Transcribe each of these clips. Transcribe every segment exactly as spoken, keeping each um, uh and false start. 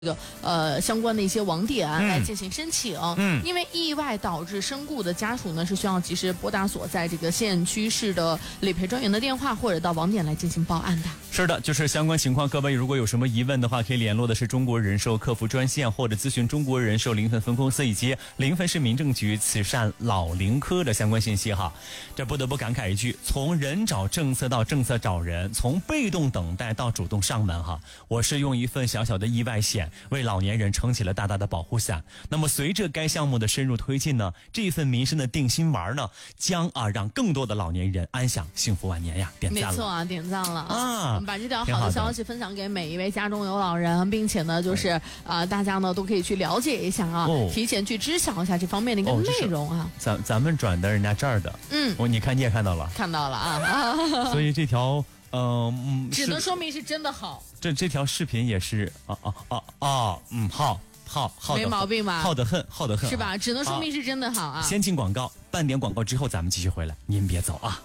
这个呃相关的一些网点来进行申请， 嗯， 因为意外导致身故的家属呢是需要及时拨打所在这个县区市的理赔专员的电话，或者到网点来进行报案的。 是的，就是相关情况，各位如果有什么疑问的话，可以联络的是中国人寿客服专线，或者咨询中国人寿临汾分公司以及临汾市民政局慈善老龄科的相关信息哈。这不得不感慨一句，从人找政策到政策找人，从被动等待到主动上门哈。我是用一份小小的意外险为老年人撑起了大大的保护伞。那么随着该项目的深入推进呢，这份民生的定心丸呢，将啊让更多的老年人安享幸福晚年呀！点赞了， 没错啊，点赞了啊！ 我们把这条好的消息分享给每一位家中有老人，并且呢，就是啊、呃，大家呢都可以去了解一下啊、哦，提前去知晓一下这方面的一个内容啊。哦、 咱咱们转的人家这儿的， 嗯， 我、哦、你看你也看到了， 看到了啊。 所以这条嗯、呃， 只能说明是真的好。 这这条视频也是啊啊啊啊，嗯，好。好，好没毛病吧？ 好得很，好得很， 是吧？只能说明是真的好啊！ 先进广告，半点广告之后咱们继续回来，您别走啊！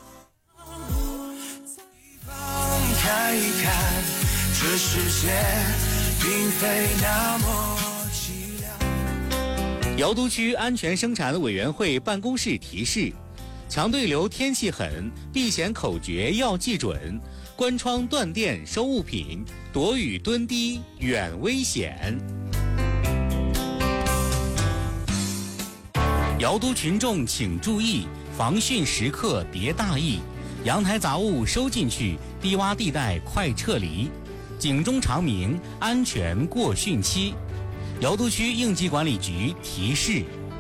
看一看，这世界并非那么凄凉。 瑶都区安全生产委员会办公室提示：强对流天气狠，避险口诀要记准，关窗断电收物品，躲雨蹲低远危险。瑶都群众请注意，防汛时刻别大意，阳台杂物收进去，低洼地带快撤离，警钟长鸣，安全过汛期。瑶都区应急管理局提示。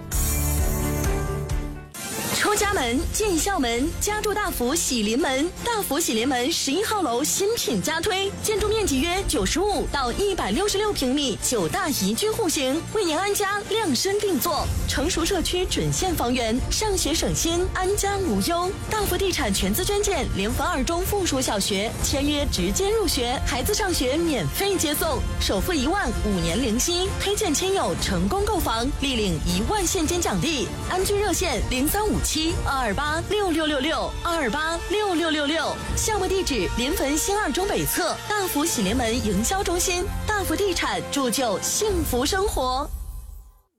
出家门进校门，家住大福喜临门。大福喜临门十一号楼新品加推，建筑面积约九十五到一百六十六平米，九大宜居户型，为您安家量身定做。成熟社区准现房源，上学省心，安家无忧。大福地产全资捐建临汾二中附属小学，签约直接入学，孩子上学免费接送，首付一万，五年零息。推荐亲友成功购房，立领一万现金奖励。安居热线零三五七。二二八六六六六二二八六六六六，项目地址临汾新二中北侧大福喜临门营销中心。大福地产铸就幸福生活。